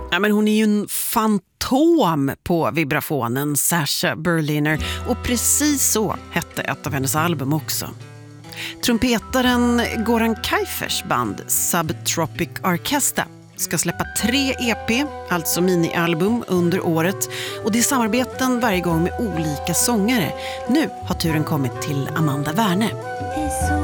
Ja, men hon är ju en fantom på vibrafonen, Sasha Berliner. Och precis så hette ett av hennes album också. Trumpetaren Goran Kaifers band Subtropic Orchestra ska släppa 3 EP, alltså minialbum, under året. Och det är samarbeten varje gång med olika sångare. Nu har turen kommit till Amanda Werner.